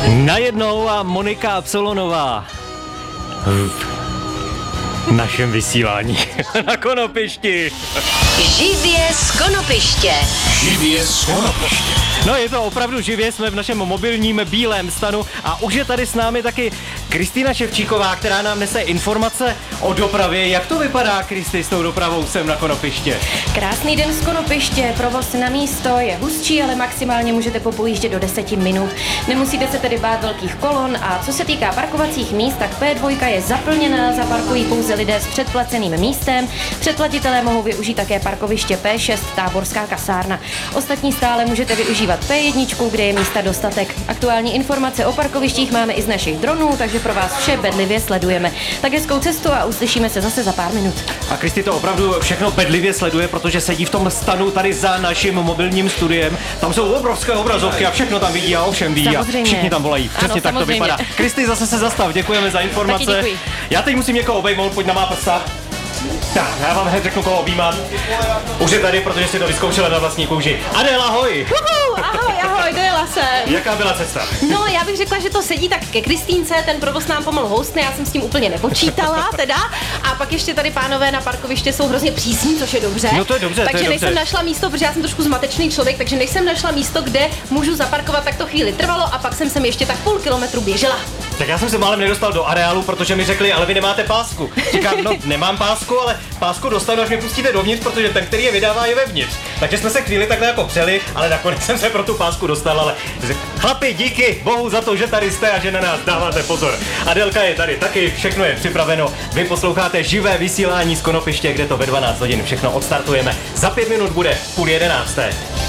Najednou a Monika Absolonová v našem vysílání na Konopišti. Živě z Konopiště. Živě z Konopiště. No je to opravdu živě, jsme v našem mobilním bílém stanu a už je tady s námi taky Kristýna Ševčíková, která nám nese informace o dopravě. Jak to vypadá, Kristý, s tou dopravou sem na Konopiště? Krásný den z Konopiště, provoz na místo je hustší, ale maximálně můžete popojíždět do 10 minut. Nemusíte se tedy bát velkých kolon a co se týká parkovacích míst, tak P2 je zaplněná, zaparkují pouze lidé s předplaceným místem. Předplatitelé mohou využít také parkoviště P6, Táborská kasárna. Ostatní stále můžete využívat P1, kde je místa dostatek. Aktuální informace o parkovištích máme i z našich dronů, takže pro vás vše bedlivě sledujeme. Tak hezkou cestu a uslyšíme se zase za pár minut. A Kristý to opravdu všechno bedlivě sleduje, protože sedí v tom stanu tady za naším mobilním studiem. Tam jsou obrovské obrazovky a všechno tam vidí a ovšem ví. Samozřejmě. A všichni tam volají. Přesně ano, tak samozřejmě. to vypadá. Kristý, zase se zastav, děkujeme za informace. Taky děkuji. Já teď musím někoho obejmout, pojď na má prsta. Tak, já vám hned řeknu, koho objímám. Už je tady, protože si to vyzkoušela na vlastní kouži. Adél, ahoj! Ahoj, dojela jsem. Jaká byla cesta? No, já bych řekla, že to sedí tak ke Kristýnce, ten provoz nám pomalu houstne, já jsem s tím úplně nepočítala teda. A pak ještě tady pánové na parkoviště jsou hrozně přísní, což je dobře. No to je dobře, takže to je než jsem dobře. našla místo, protože já jsem trošku zmatečný člověk, takže než jsem našla místo, kde můžu zaparkovat, tak to chvíli trvalo a pak jsem sem ještě tak půl kilometru běžela. Tak já jsem se málem nedostal do areálu, protože mi řekli, ale vy nemáte pásku. Říkám, no nemám pásku, ale pásku dostanu, až mě pustíte dovnitř, protože ten, který je vydává, je vevnitř. Takže jsme se chvíli takhle jako přeli, ale nakonec jsem se pro tu pásku dostal, ale chlapi, díky bohu za to, že tady jste a že na nás dáváte pozor. Adélka je tady taky, všechno je připraveno. Vy posloucháte živé vysílání z Konopiště, kde to ve 12 hodin všechno odstartujeme. Za 5 minut bude 10:30.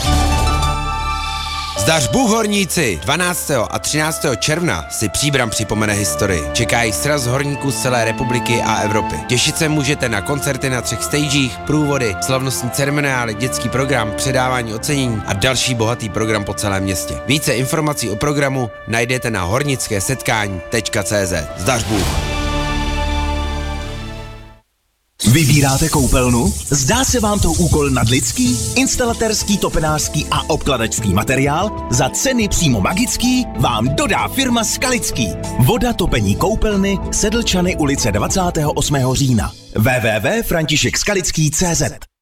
Zdař Bůh horníci! 12. a 13. června si Příbram připomene historii. Čekají sraz horníků z celé republiky a Evropy. Těšit se můžete na koncerty na 3 stagech, průvody, slavnostní ceremoniály, dětský program, předávání ocenění a další bohatý program po celém městě. Více informací o programu najdete na hornickésetkání.cz. Zdař Bůh! Vybíráte koupelnu? Zdá se vám to úkol nadlidský? Instalatérský, topenářský a obkladačský materiál? Za ceny přímo magický vám dodá firma Skalický. Voda, topení koupelny, Sedlčany, ulice 28. října. www.františekskalický.cz